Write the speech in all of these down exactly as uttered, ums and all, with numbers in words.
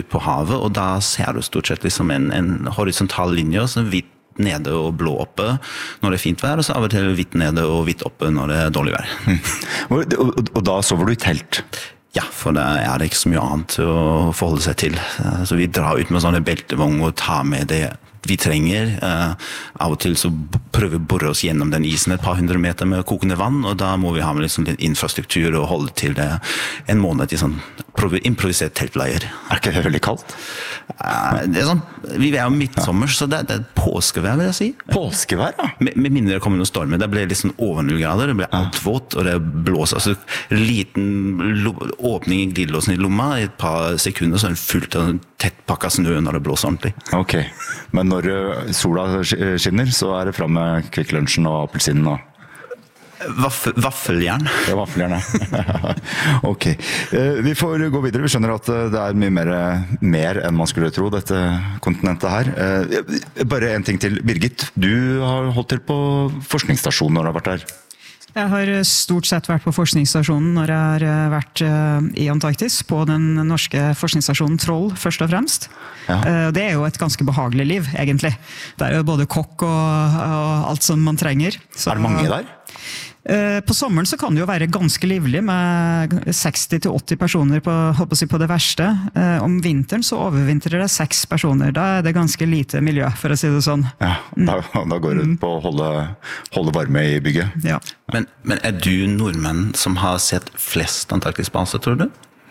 ut på havet, og da ser du stort sett liksom en, en horisontal linje, så hvitt nede og blå oppe når det er fint vær, og så av og til hvitt nede og hvitt oppe når det er dårlig vær. Og, og, og da sover du i telt? Ja, for det er ikke så mye annet å forholde seg til. Så vi drar ut med sånne beltevogn og tar med det vi trenger. Uh, av og til så prøver vi å borre oss gjennom den isen et par hundre meter med kokende vann, og da må vi ha med liksom litt infrastruktur og holde til det en måned i sånn improvisert teltleier. Er ikke det veldig kaldt? Uh, det er sånn, vi er jo midtsommer, så det, det er påskevær, vil jeg si. Påskevær, ja? Med, med mindre det kommer noen stormer. Det blir litt sånn over null grader, det blir alt vått, og det blåser. Altså, liten lo, åpning i glidelåsen i lomma, i et par sekunder, så er det fullt av tettpakket snø når det blåser ordentlig. Ok, men når sola skinner, så er det frem med Kvikk Lunsjen og appelsinen og Vaffel, vaffeljern. Det er vaffeljern, ja. Ok. Vi får gå videre. Vi skjønner at det er mye mer, mer enn man skulle tro, dette kontinentet her. Bare en ting til. Birgit, du har holdt til på forskningsstasjonen når du har vært her. Jeg har stort sett vært på forskningsstasjonen når jeg har vært i Antarktis, på den norske forskningsstasjonen Troll, først og fremst. Ja. Det er jo et ganske behagelig liv, egentlig. Det er jo både kokk og, og alt som man trenger. Så, er det mange der? På sommeren så kan det jo være ganske livlig med seksti til åtti personer på, håper jeg, på det verste. Om vinteren så overvintrer det seks personer. Da er det ganske lite miljø, for å si det sånn. Ja, da, da går det ut på å holde, holde varme i bygget. Ja. Men, men er du nordmenn som har sett flest Antarktis-baser, tror du?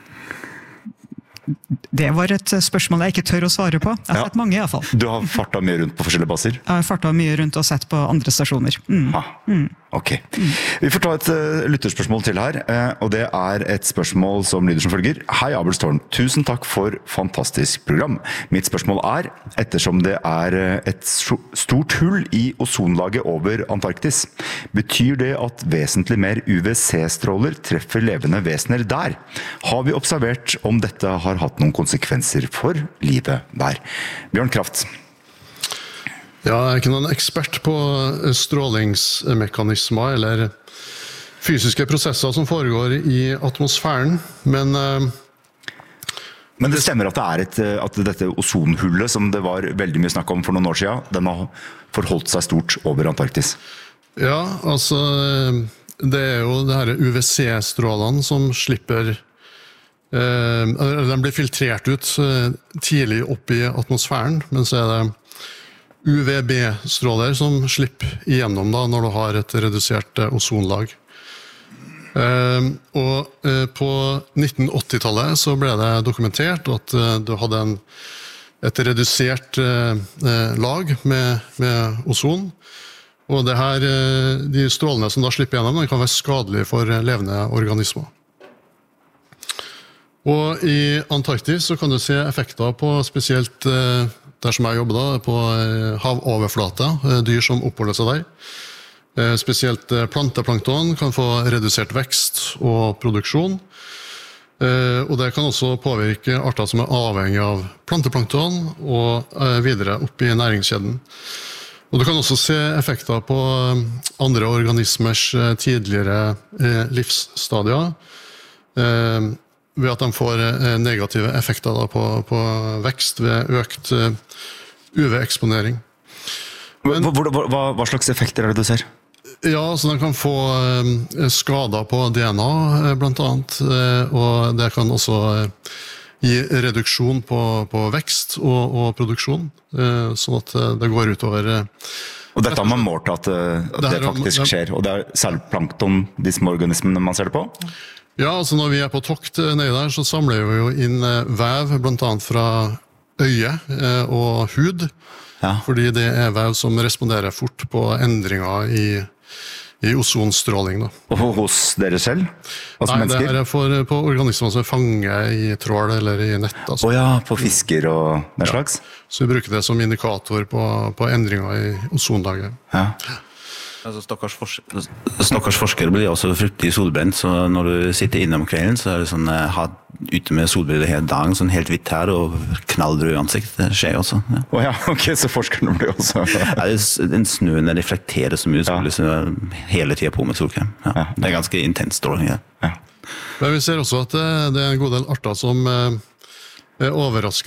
Det var et spørsmål jeg ikke tør å svare på. Jeg har ja. sett mange i hvert fall. Du har fartet mye rundt på forskjellige baser? Jeg har fartet mye rundt og sett på andre stasjoner. Mm. Ah, mm. Ok. Mm. Vi får ta et uh, lytterspørsmål til her, uh, og det er et spørsmål som lyder som følger. Hei Abelstårn, tusen takk for fantastisk program. Mitt spørsmål er, ettersom det er et stort hull i ozonlaget over Antarktis, betyr det at vesentlig mer U V C-stråler treffer levende vesener der? Har vi observert om dette har hatt noen konsekvenser for livet der? Bjørn Kraft. Ja, jeg er ikke noen ekspert på strålingsmekanismer eller fysiske prosesser som foregår i atmosfæren, men... Men det stemmer at, det er et, at dette ozonhullet, som det var veldig mye snakk om for noen år siden, den har forholdt seg stort over Antarktis? Ja, altså, det er jo det her U V C-strålene som slipper... De blir filtrert ut tidlig opp i atmosfæren, men så er det U V B-stråler som slipper igjennom da, når du har et redusert ozonlag. Og på nitten åtti-tallet så ble det dokumentert at du hadde en, et redusert lag med, med ozon, og det her, de strålene som da slipper igjennom, de kan være skadelige for levende organismer. Og i Antarktis så kan du se effekter på spesielt der som jeg jobber da, på havoverflata, dyr som oppholder seg der. Spesielt planteplankton kan få redusert vekst og produksjon. Og det kan også påvirke arter som er avhengig av planteplankton og videre opp i næringskjeden. Og du kan også se effekter på andre organismers tidligere livsstadier, ved at de får negative effekter da på, på vekst ved økt U V-eksponering. Hva, hva, hva slags effekter er det du ser? Ja, så de kan få skader på D N A blant annet, og det kan også gi reduksjon på, på vekst og, og produksjon, sånn at det går utover... Og dette har man målt at, at det, det faktisk skjer, og det er særlig plankton, de små organismene man ser det på? Ja, altså når vi er på tokt nede der, så samler vi jo inn vev, blant annet fra øye og hud, ja. Fordi det er vev som responderer fort på endringer i, i ozonstråling. Da. Og hos dere selv? Altså Nei, mennesker? det er for, på organismer som fanger i trål eller i nett. Altså. Å ja, på fisker og den slags? Ja. Så vi bruker det som indikator på, på endringer i ozonlaget. Ja. Altså, stakkars, forsker, stakkars forskere blir også fryktelig solbrent, så når du sitter inne om kvelden, så er det sånn, ha ute med solbriller hele dagen, sånn helt hvitt her og knallrød ansikt, det skjer også. Ja. Å ja, ok, så forskerne blir også... Ja, den snøen der reflekterer så mye sol, ja. Hele tiden på med solkrem. Ja. Ja. Det er ganske intens stråling. Ja. Ja. Men vi ser også at det, det er en god del arter som er overrasket